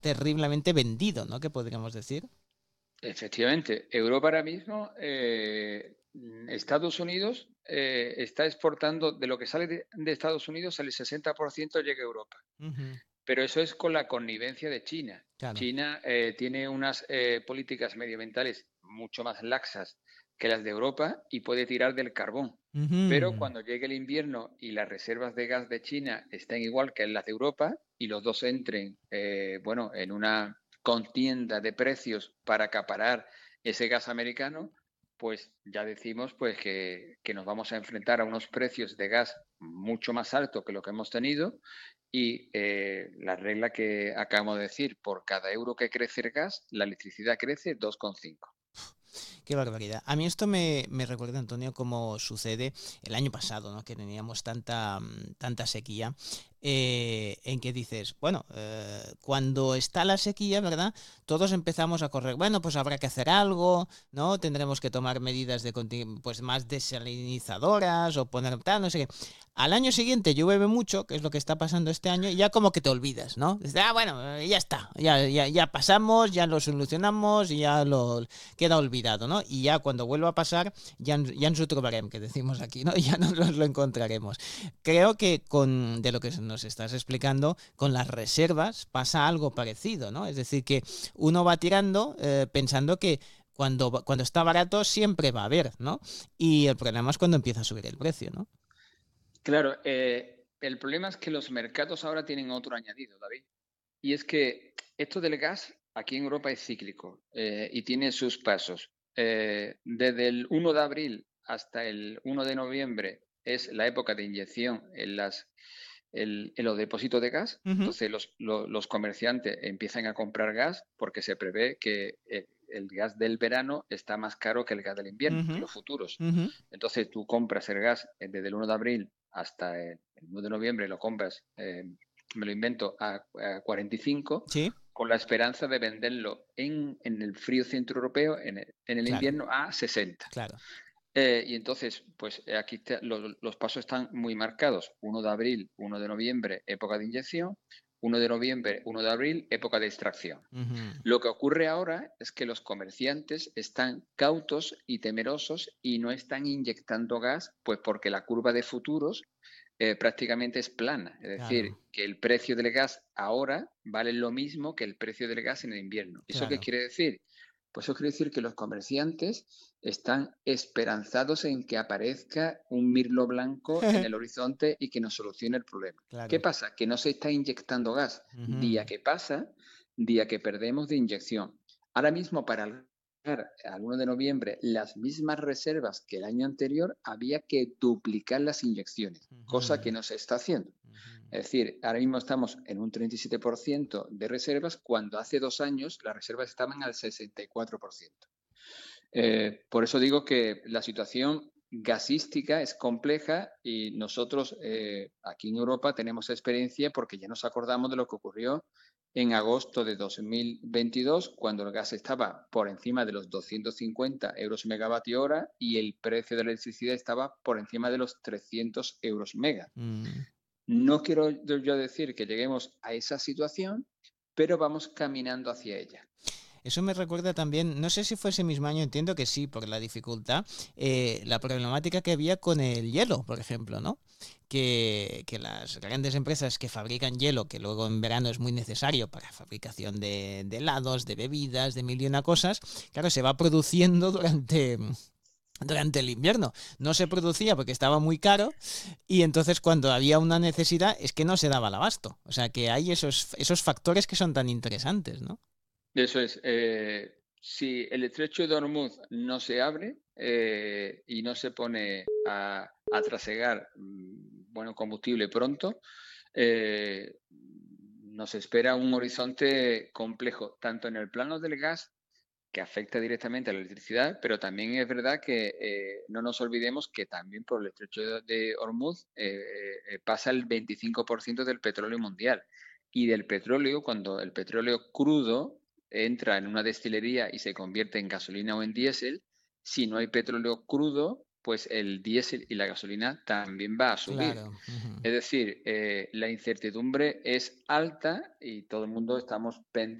terriblemente vendido, ¿no? ¿Qué podríamos decir? Efectivamente, Europa ahora mismo, Estados Unidos está exportando, de lo que sale de Estados Unidos, el 60% llega a Europa. Ujú, Pero eso es con la connivencia de China. claro. China tiene unas políticas medioambientales mucho más laxas que las de Europa y puede tirar del carbón. Pero Ujú. cuando llegue el invierno y las reservas de gas de China estén igual que las de Europa y los dos entren, bueno, en una contienda de precios para acaparar ese gas americano, pues ya decimos pues que nos vamos a enfrentar a unos precios de gas mucho más altos que lo que hemos tenido y la regla que acabamos de decir, por cada euro que crece el gas, la electricidad crece 2,5. Qué barbaridad. A mí esto me recuerda, Antonio, cómo sucede el año pasado, ¿no? Que teníamos tanta sequía, en que dices, bueno, cuando está la sequía, ¿verdad? Todos empezamos a correr, bueno, pues habrá que hacer algo, ¿no? Tendremos que tomar medidas de pues más desalinizadoras o poner tal, no sé qué. Al año siguiente llueve mucho, que es lo que está pasando este año, y ya como que te olvidas, ¿no? Dices, bueno, ya está, ya pasamos, ya lo solucionamos y ya lo queda olvidado, ¿no? Y ya cuando vuelva a pasar, ya ens ho trobarem, que decimos aquí, ¿no? Ya nos lo encontraremos. Creo que de lo que nos estás explicando, con las reservas pasa algo parecido, ¿no? Es decir, que uno va tirando pensando que cuando está barato siempre va a haber, ¿no? Y el problema es cuando empieza a subir el precio, ¿no? Claro, el problema es que los mercados ahora tienen otro añadido, David. Y es que esto del gas aquí en Europa es cíclico y tiene sus pasos. Desde el 1 de abril hasta el 1 de noviembre es la época de inyección en los depósitos de gas. Uh -huh. Entonces los comerciantes empiezan a comprar gas porque se prevé que el gas del verano está más caro que el gas del Uh invierno, que -huh. los futuros. Uh -huh. Entonces tú compras el gas desde el 1 de abril hasta el 1 de noviembre, lo compras, me lo invento, a 45, Sí, con la esperanza de venderlo en el frío centro europeo en el claro, invierno a 60. claro. Y entonces, pues aquí los pasos están muy marcados. 1 de abril, 1 de noviembre, época de inyección. 1 de noviembre, 1 de abril, época de extracción. Uh -huh. Lo que ocurre ahora es que los comerciantes están cautos y temerosos y no están inyectando gas, pues porque la curva de futuros prácticamente es plana. Es Claro, decir, que el precio del gas ahora vale lo mismo que el precio del gas en el invierno. ¿Eso qué claro. quiere decir? Pues eso quiere decir que los comerciantes están esperanzados en que aparezca un mirlo blanco en el horizonte y que nos solucione el problema. ¿Qué Claro. pasa? Que no se está inyectando gas. Uh Día -huh. que pasa, día que perdemos de inyección. Ahora mismo, para al 1 de noviembre las mismas reservas que el año anterior, había que duplicar las inyecciones, Uh cosa que -huh. no se está haciendo. Uh -huh. Es decir, ahora mismo estamos en un 37% de reservas, cuando hace 2 años las reservas estaban al 64%. Por eso digo que la situación gasística es compleja y nosotros aquí en Europa tenemos experiencia porque ya nos acordamos de lo que ocurrió en agosto de 2022, cuando el gas estaba por encima de los 250 euros megavatio hora y el precio de la electricidad estaba por encima de los 300 euros mega. Mm. No quiero yo decir que lleguemos a esa situación, pero vamos caminando hacia ella. Eso me recuerda también, no sé si fue ese mismo año, entiendo que sí, por la dificultad, la problemática que había con el hielo, por ejemplo, ¿no? Que las grandes empresas que fabrican hielo, que luego en verano es muy necesario para fabricación de helados, de bebidas, de mil y una cosas, claro, se va produciendo durante el invierno. No se producía porque estaba muy caro y entonces cuando había una necesidad es que no se daba el abasto. O sea que hay esos factores que son tan interesantes, ¿no? Eso es. Si el estrecho de Hormuz no se abre y no se pone a trasegar bueno, combustible pronto, nos espera un horizonte complejo, tanto en el plano del gas, que afecta directamente a la electricidad, pero también es verdad que no nos olvidemos que también por el estrecho de Hormuz pasa el 25% del petróleo mundial. Y del petróleo, cuando el petróleo crudo entra en una destilería y se convierte en gasolina o en diésel, si no hay petróleo crudo, pues el diésel y la gasolina también va a subir. Claro. Ujú. Es decir, la incertidumbre es alta y todo el mundo estamos pendientes